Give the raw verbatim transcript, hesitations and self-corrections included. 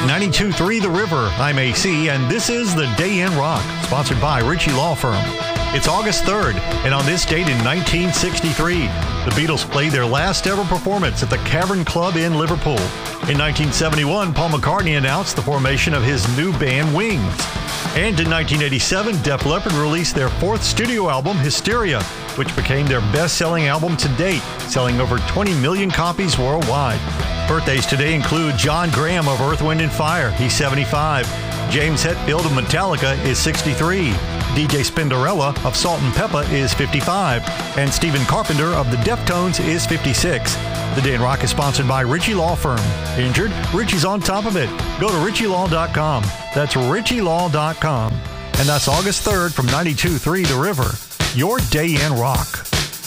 ninety-two point three The River. I'm A C, and this is The Day in Rock, sponsored by Ritchie Law Firm. It's August third, and on this date in nineteen sixty-three, the Beatles played their last ever performance at the Cavern Club in Liverpool. In nineteen seventy-one, Paul McCartney announced the formation of his new band, Wings. And in nineteen eighty-seven, Def Leppard released their fourth studio album, Hysteria, which became their best-selling album to date, selling over twenty million copies worldwide. Birthdays today include John Graham of Earth, Wind and Fire. He's seventy-five. James Hetfield of Metallica is sixty-three. D J Spinderella of Salt and Peppa is fifty-five. And Stephen Carpenter of the Deftones is fifty-six. The Day in Rock is sponsored by Ritchie Law Firm. Injured? Ritchie's on top of it. Go to ritchie law dot com. That's ritchie law dot com. And that's August third from ninety-two point three The River. Your Day in Rock.